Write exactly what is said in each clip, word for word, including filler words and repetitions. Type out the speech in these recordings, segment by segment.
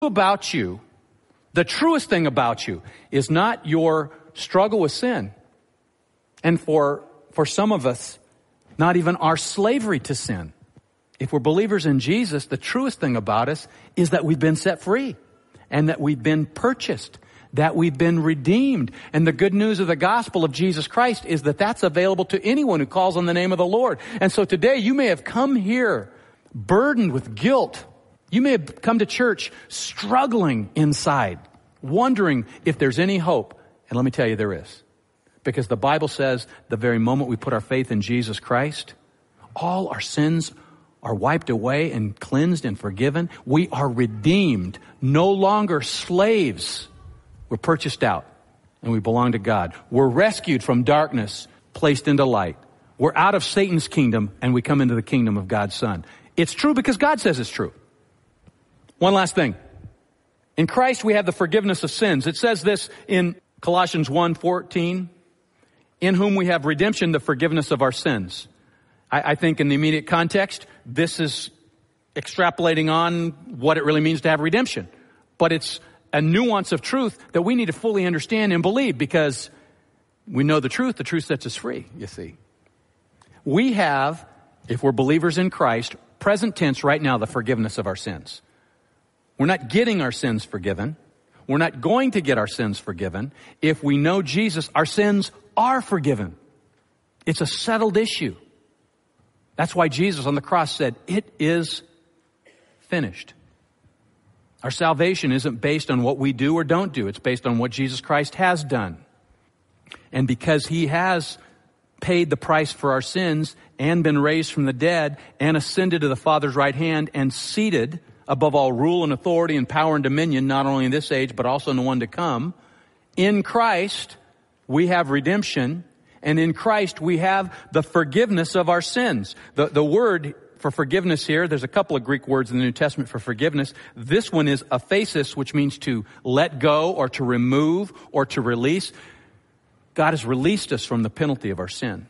about you, the truest thing about you, is not your struggle with sin. And for, for some of us, not even our slavery to sin. If we're believers in Jesus, the truest thing about us is that we've been set free and that we've been purchased, that we've been redeemed. And the good news of the gospel of Jesus Christ is that that's available to anyone who calls on the name of the Lord. And so today you may have come here burdened with guilt. You may have come to church struggling inside, wondering if there's any hope. And let me tell you, there is. Because the Bible says the very moment we put our faith in Jesus Christ, all our sins are wiped away and cleansed and forgiven. We are redeemed, no longer slaves. We're purchased out and we belong to God. We're rescued from darkness, placed into light. We're out of Satan's kingdom and we come into the kingdom of God's Son. It's true because God says it's true. One last thing. In Christ we have the forgiveness of sins. It says this in Colossians one fourteen, in whom we have redemption, the forgiveness of our sins. I, I think in the immediate context, this is extrapolating on what it really means to have redemption. But it's a nuance of truth that we need to fully understand and believe, because we know the truth. The truth sets us free, you see. We have, if we're believers in Christ, present tense right now, the forgiveness of our sins. We're not getting our sins forgiven. We're not going to get our sins forgiven. If we know Jesus, our sins are forgiven. It's a settled issue. That's why Jesus on the cross said, it is finished. Our salvation isn't based on what we do or don't do. It's based on what Jesus Christ has done. And because he has paid the price for our sins and been raised from the dead and ascended to the Father's right hand and seated above all rule and authority and power and dominion, not only in this age, but also in the one to come, in Christ we have redemption, and in Christ we have the forgiveness of our sins. The, the word for forgiveness here, there's a couple of Greek words in the New Testament for forgiveness. This one is aphesis, which means to let go or to remove or to release. God has released us from the penalty of our sin.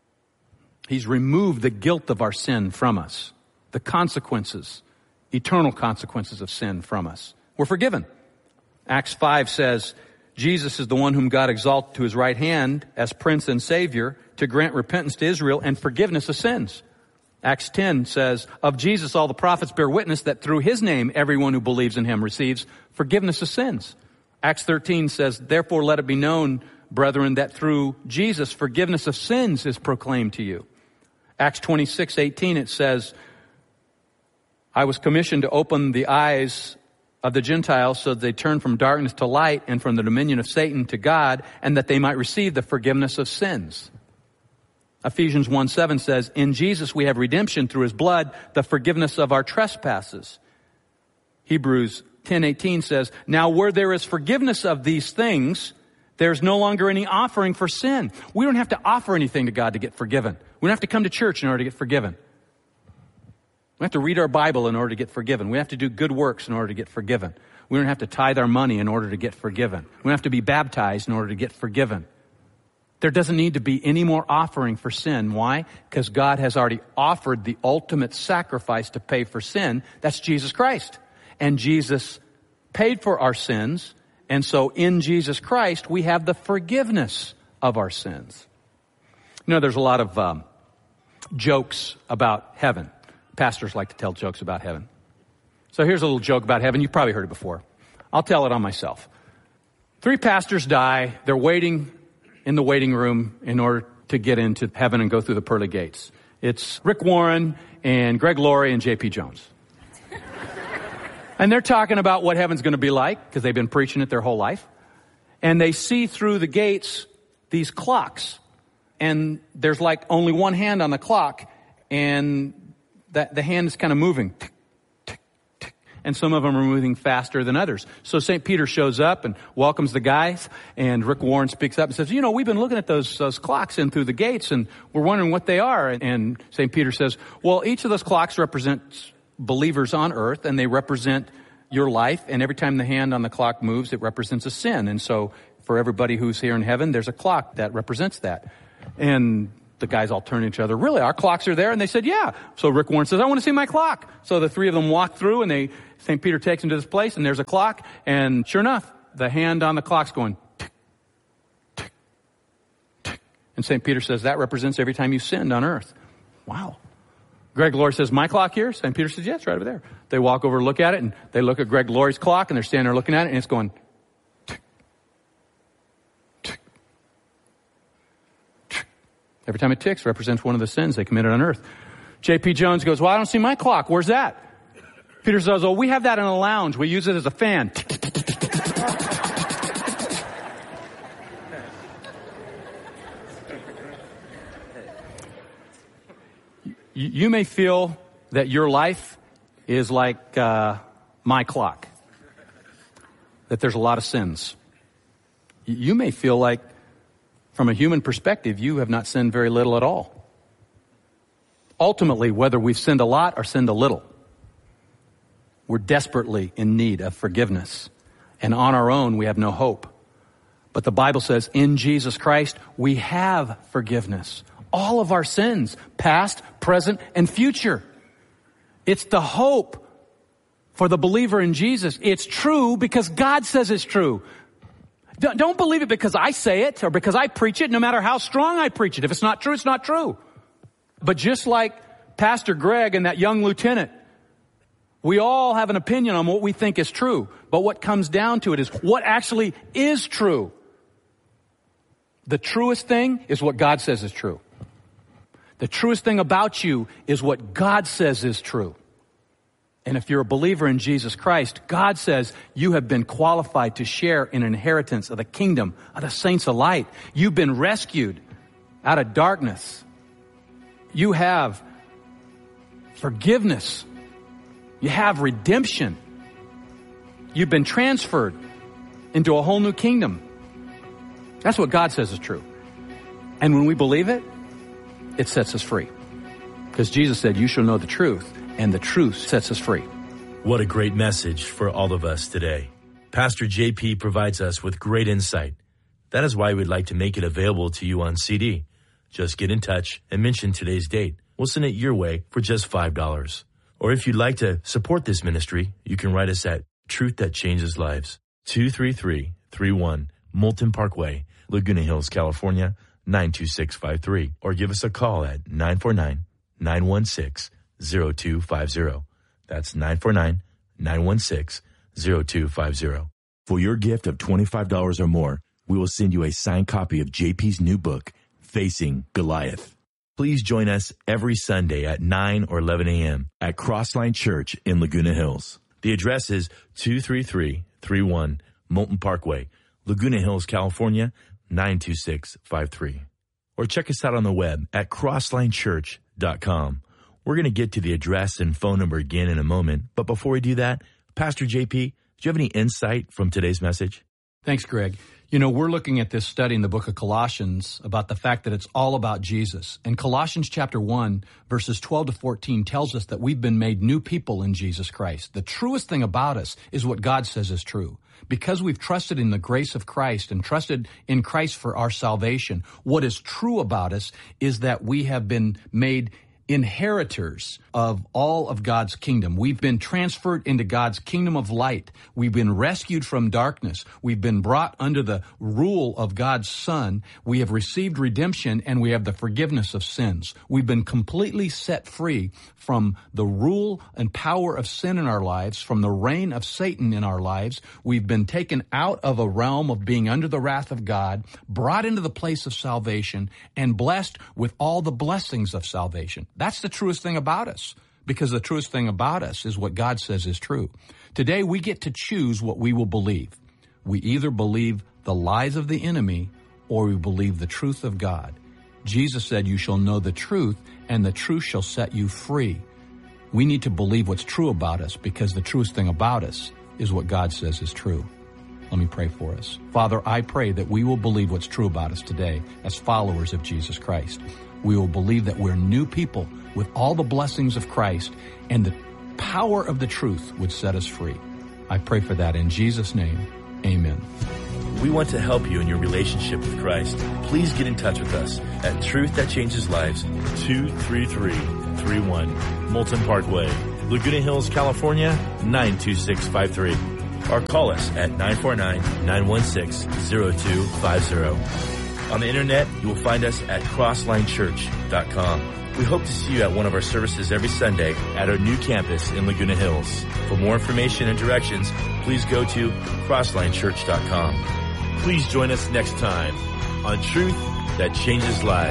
He's removed the guilt of our sin from us, the consequences, eternal consequences of sin from us. We're forgiven. Acts five says, Jesus is the one whom God exalted to his right hand as Prince and Savior to grant repentance to Israel and forgiveness of sins. Acts ten says, of Jesus all the prophets bear witness that through his name everyone who believes in him receives forgiveness of sins. Acts thirteen says, therefore let it be known, brethren, that through Jesus forgiveness of sins is proclaimed to you. Acts twenty-six eighteen, it says, I was commissioned to open the eyes of the Gentiles so that they turn from darkness to light and from the dominion of Satan to God, and that they might receive the forgiveness of sins. Ephesians one seven says, in Jesus we have redemption through his blood, the forgiveness of our trespasses. Hebrews ten eighteen says, now where there is forgiveness of these things, there's no longer any offering for sin. We don't have to offer anything to God to get forgiven. We don't have to come to church in order to get forgiven. We have to read our Bible in order to get forgiven. We have to do good works in order to get forgiven. We don't have to tithe our money in order to get forgiven. We don't have to be baptized in order to get forgiven. There doesn't need to be any more offering for sin. Why? Because God has already offered the ultimate sacrifice to pay for sin. That's Jesus Christ. And Jesus paid for our sins. And so in Jesus Christ, we have the forgiveness of our sins. You know, there's a lot of um, jokes about heaven. Pastors like to tell jokes about heaven. So here's a little joke about heaven. You've probably heard it before. I'll tell it on myself. Three pastors die. They're waiting in the waiting room in order to get into heaven and go through the pearly gates. It's Rick Warren and Greg Laurie and J P Jones. And they're talking about what heaven's going to be like because they've been preaching it their whole life. And they see through the gates these clocks. And there's like only one hand on the clock, and that the hand is kind of moving. Tick, tick, tick. And some of them are moving faster than others. So Saint Peter shows up and welcomes the guys, and Rick Warren speaks up and says, you know, we've been looking at those, those clocks in through the gates, and we're wondering what they are. And Saint Peter says, well, each of those clocks represents believers on earth, and they represent your life. And every time the hand on the clock moves, it represents a sin. And so for everybody who's here in heaven, there's a clock that represents that. And the guys all turn to each other. Really, our clocks are there? And they said, yeah. So Rick Warren says, I want to see my clock. So the three of them walk through, and they Saint Peter takes them to this place, and there's a clock. And sure enough, the hand on the clock's going tick, tick, tick. And Saint Peter says, that represents every time you sinned on earth. Wow. Greg Laurie says, my clock here? Saint Peter says, yeah, it's right over there. They walk over, look at it, and they look at Greg Laurie's clock, and they're standing there looking at it, and it's going tick, tick, tick. Every time it ticks represents one of the sins they committed on earth. J P Jones goes, well, I don't see my clock. Where's that? Peter says, oh, we have that in a lounge. We use it as a fan. You may feel that your life is like uh, my clock, that there's a lot of sins. You may feel like, from a human perspective, you have not sinned very little at all. Ultimately, whether we've sinned a lot or sinned a little, we're desperately in need of forgiveness. And on our own, we have no hope. But the Bible says, in Jesus Christ, we have forgiveness. All of our sins, past, present, and future. It's the hope for the believer in Jesus. It's true because God says it's true. Don't believe it because I say it or because I preach it, no matter how strong I preach it. If it's not true, it's not true. But just like Pastor Greg and that young lieutenant, we all have an opinion on what we think is true. But what comes down to it is what actually is true. The truest thing is what God says is true. The truest thing about you is what God says is true. And if you're a believer in Jesus Christ, God says you have been qualified to share in an inheritance of the kingdom of the saints of light. You've been rescued out of darkness. You have forgiveness. You have redemption. You've been transferred into a whole new kingdom. That's what God says is true. And when we believe it, it sets us free. Because Jesus said, you shall know the truth, and the truth sets us free. What a great message for all of us today. Pastor J P provides us with great insight. That is why we'd like to make it available to you on C D. Just get in touch and mention today's date. We'll send it your way for just five dollars. Or if you'd like to support this ministry, you can write us at Truth That Changes Lives, two three three three one Moulton Parkway, Laguna Hills, California, nine two six five three, or give us a call at nine four nine, nine one six, zero two five zero. That's nine four nine, nine one six, zero two five zero. For your gift of twenty-five dollars or more, we will send you a signed copy of J P's new book, Facing Goliath. Please join us every Sunday at nine or eleven a.m. at Crossline Church in Laguna Hills. The address is two three three three one Moulton Parkway, Laguna Hills, California, nine two six five three. Or check us out on the web at crossline church dot com. We're going to get to the address and phone number again in a moment. But before we do that, Pastor J P, do you have any insight from today's message? Thanks, Greg. You know, we're looking at this study in the book of Colossians about the fact that it's all about Jesus. And Colossians chapter one, verses twelve to fourteen tells us that we've been made new people in Jesus Christ. The truest thing about us is what God says is true. Because we've trusted in the grace of Christ and trusted in Christ for our salvation, what is true about us is that we have been made inheritors of all of God's kingdom. We've been transferred into God's kingdom of light. We've been rescued from darkness. We've been brought under the rule of God's Son. We have received redemption, and we have the forgiveness of sins. We've been completely set free from the rule and power of sin in our lives, from the reign of Satan in our lives. We've been taken out of a realm of being under the wrath of God, brought into the place of salvation, and blessed with all the blessings of salvation. That's the truest thing about us, because the truest thing about us is what God says is true. Today, we get to choose what we will believe. We either believe the lies of the enemy or we believe the truth of God. Jesus said, you shall know the truth, and the truth shall set you free. We need to believe what's true about us, because the truest thing about us is what God says is true. Let me pray for us. Father, I pray that we will believe what's true about us today as followers of Jesus Christ. We will believe that we're new people with all the blessings of Christ, and the power of the truth would set us free. I pray for that in Jesus' name. Amen. We want to help you in your relationship with Christ. Please get in touch with us at Truth That Changes Lives, two three three three one Moulton Parkway, Laguna Hills, California, nine two six five three. or call us at nine four nine, nine one six, zero two five zero. On the internet, you will find us at crossline church dot com. We hope to see you at one of our services every Sunday at our new campus in Laguna Hills. For more information and directions, please go to crossline church dot com. Please join us next time on Truth That Changes Lives.